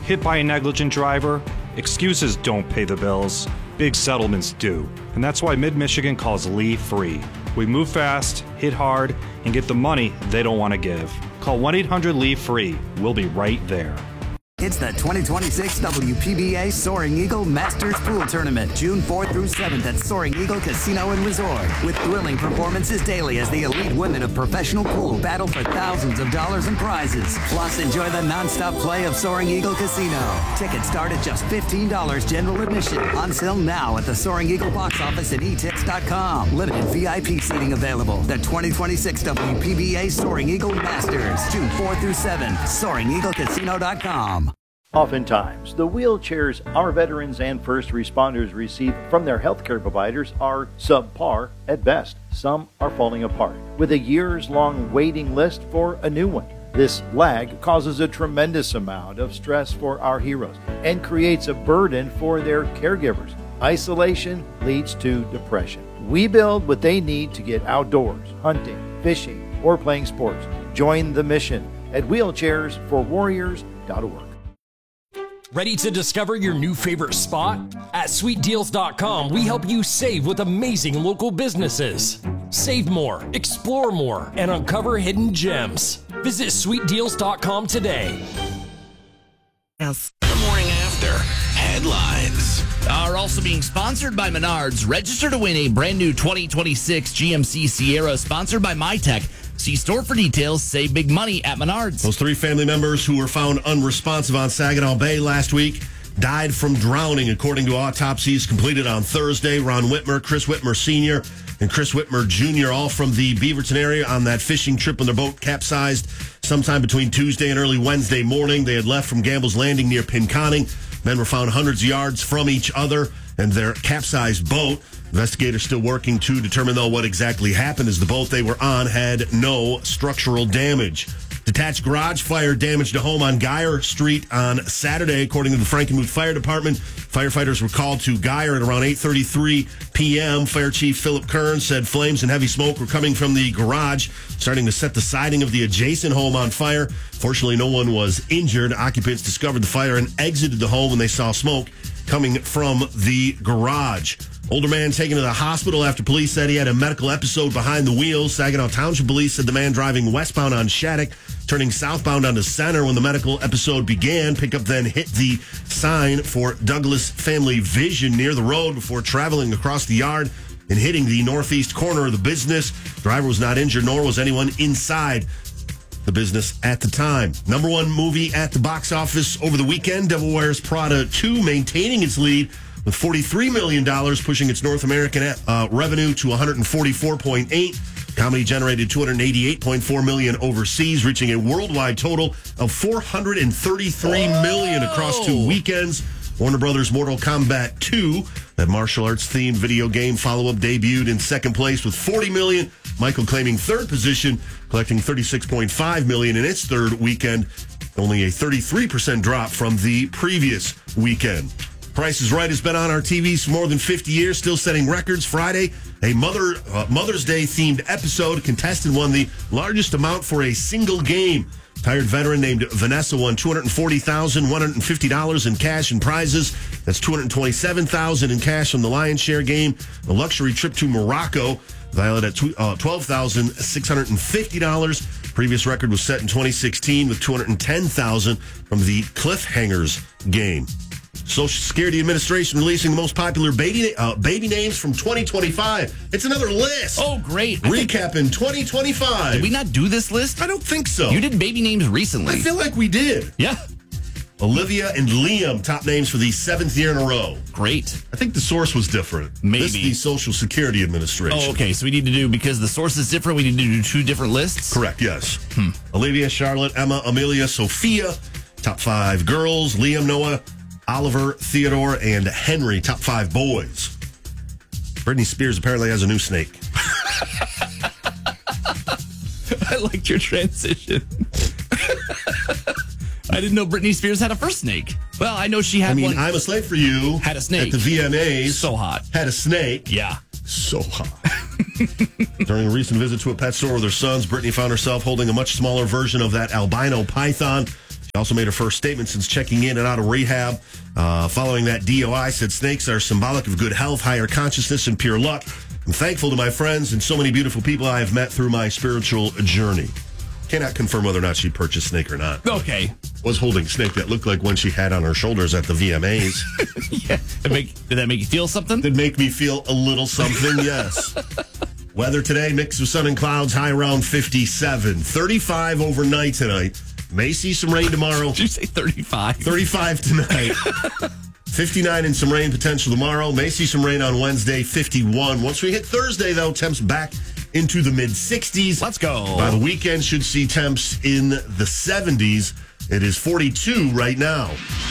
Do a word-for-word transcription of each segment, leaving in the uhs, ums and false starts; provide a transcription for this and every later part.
Hit by a negligent driver? Excuses don't pay the bills. Big settlements do. And that's why Mid-Michigan calls Lee free. We move fast, hit hard, and get the money they don't want to give. Call one eight hundred Lee free. We'll be right there. It's the twenty twenty-six W P B A Soaring Eagle Masters Pool Tournament, June fourth through seventh at Soaring Eagle Casino and Resort. With thrilling performances daily as the elite women of professional pool battle for thousands of dollars in prizes. Plus, enjoy the nonstop play of Soaring Eagle Casino. Tickets start at just fifteen dollars general admission. On sale now at the Soaring Eagle box office at e tix dot com. Limited V I P seating available. The twenty twenty-six W P B A Soaring Eagle Masters, June fourth through seventh. Soaring Eagle Casino dot com. Oftentimes, the wheelchairs our veterans and first responders receive from their healthcare providers are subpar at best. Some are falling apart, with a years-long waiting list for a new one. This lag causes a tremendous amount of stress for our heroes and creates a burden for their caregivers. Isolation leads to depression. We build what they need to get outdoors, hunting, fishing, or playing sports. Join the mission at wheelchairs for warriors dot org. Ready to discover your new favorite spot? At sweet deals dot com, we help you save with amazing local businesses. Save more, explore more, and uncover hidden gems. Visit sweet deals dot com today. Yes. The morning after headlines are also being sponsored by Menards. Register to win a brand new twenty twenty-six G M C Sierra sponsored by MyTech. See store for details. Save big money at Menards. Those three family members who were found unresponsive on Saginaw Bay last week died from drowning, according to autopsies completed on Thursday. Ron Whitmer, Chris Whitmer Senior, and Chris Whitmer Junior, all from the Beaverton area on that fishing trip when their boat capsized sometime between Tuesday and early Wednesday morning. They had left from Gamble's Landing near Pinconning. Men were found hundreds of yards from each other and their capsized boat. Investigators still working to determine, though, what exactly happened, as the boat they were on had no structural damage. Detached garage fire damaged a home on Geyer Street on Saturday, according to the Frankenmuth Fire Department. Firefighters were called to Geyer at around eight thirty-three p.m. Fire Chief Philip Kern said flames and heavy smoke were coming from the garage, starting to set the siding of the adjacent home on fire. Fortunately, no one was injured. Occupants discovered the fire and exited the home when they saw smoke coming from the garage. Older man taken to the hospital after police said he had a medical episode behind the wheel. Saginaw Township Police said the man driving westbound on Shattuck, turning southbound onto Center when the medical episode began. Pickup then hit the sign for Douglas Family Vision near the road before traveling across the yard and hitting the northeast corner of the business. Driver was not injured, nor was anyone inside the business at the time. Number one movie at the box office over the weekend, Devil Wears Prada two, maintaining its lead with forty-three million dollars, pushing its North American uh, revenue to one hundred forty-four point eight. Comedy generated two hundred eighty-eight point four million dollars overseas, reaching a worldwide total of four hundred thirty-three million dollars across two weekends. Warner Brothers' Mortal Kombat two, that martial arts themed video game follow-up, debuted in second place with forty million dollars. Michael claiming third position, collecting thirty-six point five million dollars in its third weekend, only a thirty-three percent drop from the previous weekend. Price is Right has been on our T Vs for more than fifty years, still setting records. Friday, a Mother uh, Mother's Day themed episode. Contestant won the largest amount for a single game. Retired veteran named Vanessa won two hundred forty thousand one hundred fifty dollars in cash and prizes. That's two hundred twenty-seven thousand dollars in cash from the lion's share game. A luxury trip to Morocco, valued at twelve thousand six hundred fifty dollars. Previous record was set in twenty sixteen with two hundred ten thousand dollars from the Cliffhangers game. Social Security Administration releasing the most popular baby uh, baby names from twenty twenty-five. It's another list. Oh, great. Recapping twenty twenty-five. Did we not do this list? I don't think so. You did baby names recently. I feel like we did. Yeah. Olivia and Liam, top names for the seventh year in a row. Great. I think the source was different. Maybe. This is the Social Security Administration. Oh, okay. So we need to do, because the source is different, we need to do two different lists? Correct, yes. Hmm. Olivia, Charlotte, Emma, Amelia, Sophia, top five girls. Liam, Noah, Oliver, Theodore, and Henry, top five boys. Britney Spears apparently has a new snake. I liked your transition. I didn't know Britney Spears had a first snake. Well, I know she had I mean, one. I'm a Slave for You. Had a snake. At the V M As. So hot. Had a snake. Yeah. So hot. During a recent visit to a pet store with her sons, Britney found herself holding a much smaller version of that albino python. She Also made her first statement since checking in and out of rehab. Uh, following that D O I, said snakes are symbolic of good health, higher consciousness, and pure luck. I'm thankful to my friends and so many beautiful people I have met through my spiritual journey. Cannot confirm whether or not she purchased snake or not. Okay. Was holding snake that looked like one she had on her shoulders at the V M As. Yeah. Did, make, did that make you feel something? Did make me feel a little something, yes. Weather today, mix of sun and clouds, high around fifty-seven. thirty-five overnight tonight. May see some rain tomorrow. Did you say thirty-five? thirty-five tonight. fifty-nine and some rain potential tomorrow. May see some rain on Wednesday, fifty-one. Once we hit Thursday, though, temps back into the mid-sixties. Let's go. By the weekend, should see temps in the seventies. It is forty-two right now.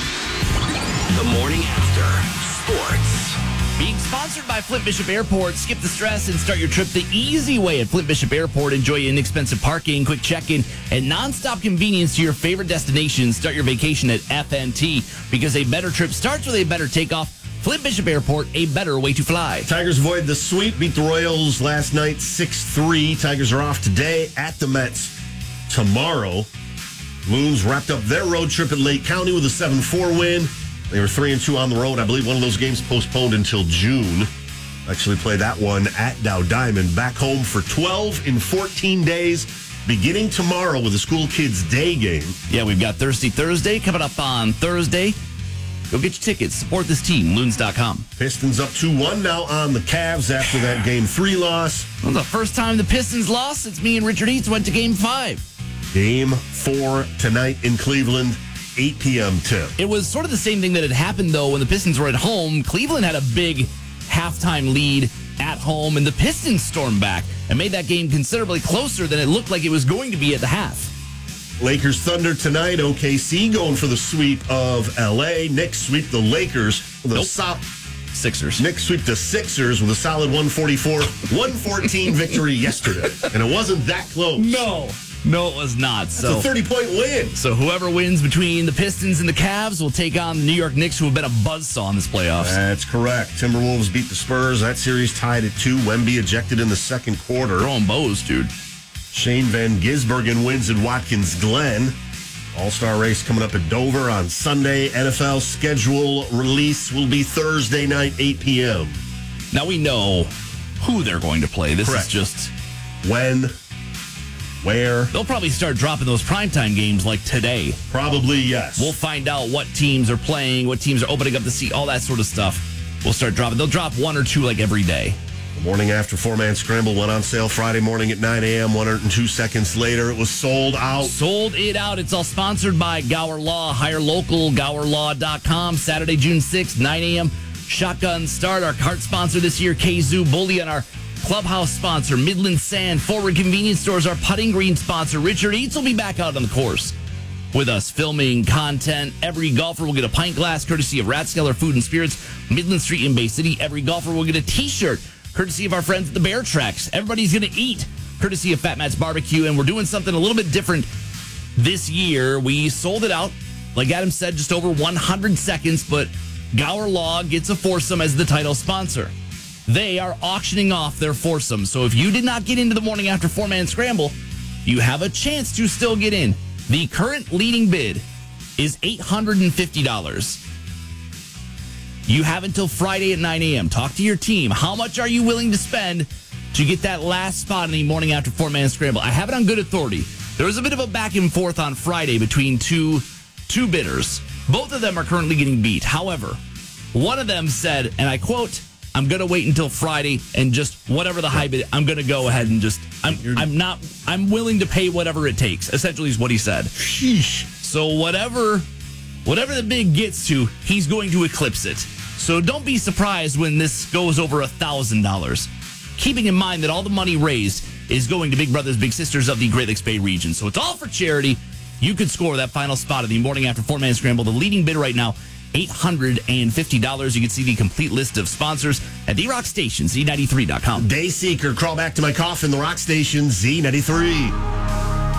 The Morning After Sports. Being sponsored by Flint Bishop Airport, skip the stress and start your trip the easy way at Flint Bishop Airport. Enjoy inexpensive parking, quick check-in, and nonstop convenience to your favorite destinations. Start your vacation at F N T because a better trip starts with a better takeoff. Flint Bishop Airport, a better way to fly. Tigers avoid the sweep, beat the Royals last night six three. Tigers are off today at the Mets tomorrow. Loons wrapped up their road trip at Lake County with a seven four win. They were three and two on the road. I believe one of those games postponed until June. Actually play that one at Dow Diamond. Back home for twelve in fourteen days, beginning tomorrow with a school kids day game. Yeah, we've got Thirsty Thursday coming up on Thursday. Go get your tickets. Support this team, loons dot com. Pistons up two one now on the Cavs after that game three loss. Well, the first time the Pistons lost since me and Richard Eats went to game five. Game four tonight in Cleveland. eight p.m. tip. It was sort of the same thing that had happened, though, when the Pistons were at home. Cleveland had a big halftime lead at home, and the Pistons stormed back and made that game considerably closer than it looked like it was going to be at the half. Lakers Thunder tonight. O K C going for the sweep of L A. Knicks sweep the Lakers with a Nope. sol- Sixers. Knicks sweep the Sixers with a solid one forty-four one fourteen victory yesterday. And it wasn't that close. No. No, it was not. It's So a thirty-point win. So whoever wins between the Pistons and the Cavs will take on the New York Knicks, who have been a buzzsaw in this playoffs. That's correct. Timberwolves beat the Spurs. That series tied at two. Wemby ejected in the second quarter. Throwing bows, dude. Shane Van Gisbergen wins at Watkins Glen. All-Star race coming up at Dover on Sunday. N F L schedule release will be Thursday night, eight p.m. Now we know who they're going to play. This Correct. is just... When? Where? They'll probably start dropping those primetime games like today. Probably yes. We'll find out what teams are playing, what teams are opening up the seat, all that sort of stuff. We'll start dropping. They'll drop one or two like every day. The morning after four-man scramble went on sale Friday morning at nine a.m. one hundred two seconds later, it was sold out. Sold it out. It's all sponsored by Gower Law. Hire local, gower law dot com. Saturday, June sixth, nine a.m. Shotgun start. Our cart sponsor this year, Kazoo Bullion. Our clubhouse sponsor, Midland Sand. Forward Convenience Stores, our putting green sponsor. Richard Eats will be back out on the course with us, filming content. Every golfer will get a pint glass, courtesy of Rathskeller Food and Spirits, Midland Street in Bay City. Every golfer will get a T-shirt, courtesy of our friends at the Bear Tracks. Everybody's going to eat, courtesy of Fat Matt's Barbecue. And we're doing something a little bit different this year. We sold it out, like Adam said, just over one hundred seconds, but Gower Law gets a foursome as the title sponsor. They are auctioning off their foursome. So if you did not get into the morning after four-man scramble, you have a chance to still get in. The current leading bid is eight hundred fifty dollars. You have until Friday at nine a.m. Talk to your team. How much are you willing to spend to get that last spot in the morning after four-man scramble? I have it on good authority. There was a bit of a back and forth on Friday between two, two bidders. Both of them are currently getting beat. However, one of them said, and I quote, I'm going to wait until Friday and just whatever the high bid, I'm going to go ahead and just, I'm I'm not, I'm willing to pay whatever it takes, essentially is what he said. Sheesh. So whatever, whatever the bid gets to, he's going to eclipse it. So don't be surprised when this goes over one thousand dollars. Keeping in mind that all the money raised is going to Big Brothers Big Sisters of the Great Lakes Bay region. So it's all for charity. You could score that final spot in the morning after four-man scramble. The leading bid right now, eight hundred fifty dollars. You can see the complete list of sponsors at the Rock Station, Z ninety-three dot com. Dayseeker, crawl back to my coffin, the Rock Station, Z ninety-three.